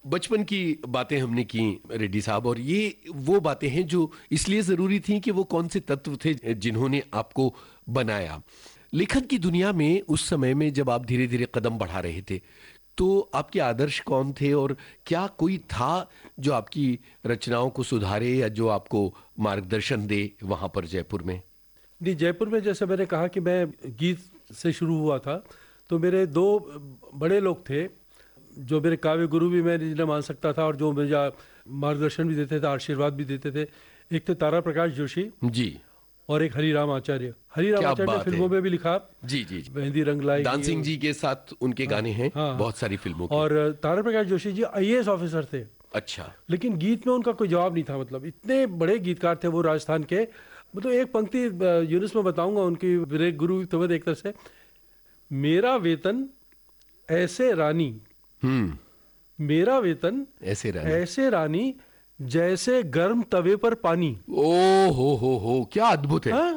बचपन की बातें हमने की रेड्डी साहब, और ये वो बातें हैं जो इसलिए ज़रूरी थी कि वो कौन से तत्व थे जिन्होंने आपको बनाया। लेखन की दुनिया में उस समय में जब आप धीरे धीरे कदम बढ़ा रहे थे, तो आपके आदर्श कौन थे, और क्या कोई था जो आपकी रचनाओं को सुधारे या जो आपको मार्गदर्शन दे वहाँ पर जयपुर में? नहीं, जयपुर में जैसे मैंने कहा कि मैं गीत से शुरू हुआ था, तो मेरे दो बड़े लोग थे जो मेरे काव्य गुरु भी मैं जिन्हें मान सकता था और जो मुझे मार्गदर्शन भी देते थे, आशीर्वाद भी देते थे। एक तो तारा प्रकाश जोशी जी, और एक हरिराम आचार्य। हरिराम क्या आचार्य ने बात है। फिल्मों में भी लिखा, जी जी जी। मेहंदी रंग लाई, दानसिंह जी के साथ उनके गाने हैं हाँ, बहुत सारी फिल्मों के। और तारा प्रकाश जोशी जी आईएएस ऑफिसर थे। अच्छा। लेकिन गीत में उनका कोई जवाब नहीं था, मतलब इतने बड़े गीतकार थे वो राजस्थान के। मतलब एक पंक्ति यूनिस में बताऊंगा उनकी, मेरे गुरु तो एक तरह से, मेरा वेतन ऐसे रानी, मेरा वेतन ऐसे रानी जैसे गर्म तवे पर पानी। ओ हो, क्या अद्भुत है। हाँ?